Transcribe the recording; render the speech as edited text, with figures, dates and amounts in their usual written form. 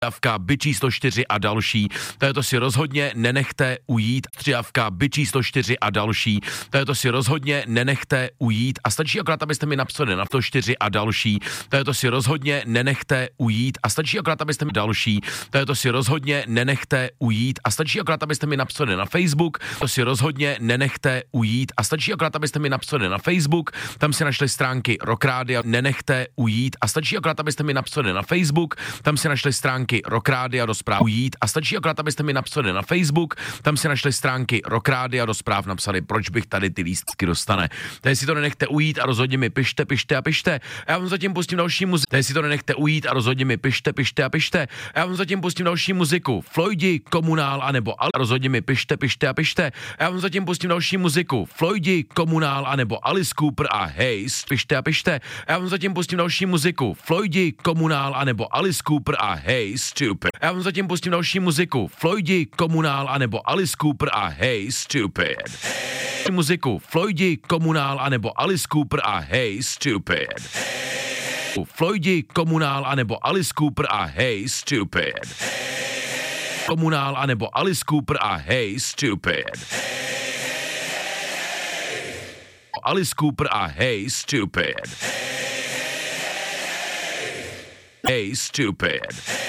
Střihavka, by číslo 4 a další. To si rozhodně nenechte ujít. Střihavka, by číslo 4 a další. To si rozhodně nenechte ujít. A stačí akorát, abyste mi napsali na to 4 a další. To si rozhodně nenechte ujít. A stačí akorát, abyste mi další. To si rozhodně nenechte ujít. A stačí akorát, abyste mi napsali na Facebook. To si rozhodně nenechte ujít. A stačí akorát, abyste mi napsali na Facebook. Tam si našli stránky Rock Rádia. Nenechte ujít. A stačí akorát, abyste mi napsali na Facebook. Tam si našli stránky Rock Rádia do zpráv ujít. A stačí akorát, abyste mi napsali na Facebook. Tam si našli stránky Rock Rádia do zpráv napsali, proč bych tady ty lístky dostane. Tady si to nenechte ujít a rozhodně mi pište a pište. Já vám zatím pustím další muziku. Tady si to nenechte ujít a rozhodně mi pište a pište. Já vám zatím pustím další muziku. Floydi, Komunál anebo Alice. Rozhodně mi pište a pište. Já vám zatím pustím další muziku. Floydi, Komunál anebo Alice Cooper a Haze. Pište a pište. Já vám zatím pustím další muziku. Floydi, Komunál anebo Alice Cooper a Haze Stupid. Já vám zatím pustím další muziku. Floydi, Komunál anebo Alice Cooper a Haze Stupid. Muziku. Floydi, Komunál anebo Alice Cooper a Haze Stupid. Floydi, Komunál anebo Alice Cooper a Haze Stupid. Komunál anebo Alice Cooper a Haze Stupid. Alice Cooper a Haze Stupid. Haze Stupid.